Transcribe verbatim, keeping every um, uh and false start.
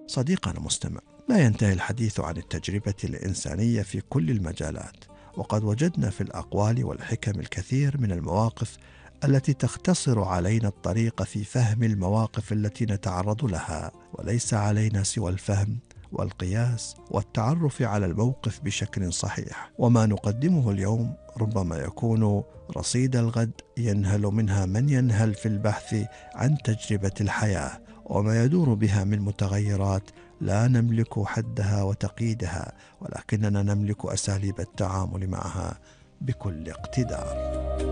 صديقنا المستمع، لا ينتهي الحديث عن التجربة الإنسانية في كل المجالات، وقد وجدنا في الأقوال والحكم الكثير من المواقف التي تختصر علينا الطريق في فهم المواقف التي نتعرض لها، وليس علينا سوى الفهم والقياس والتعرف على الموقف بشكل صحيح. وما نقدمه اليوم ربما يكون رصيد الغد ينهل منها من ينهل في البحث عن تجربة الحياة وما يدور بها من متغيرات لا نملك حدها وتقييدها، ولكننا نملك أساليب التعامل معها بكل اقتدار.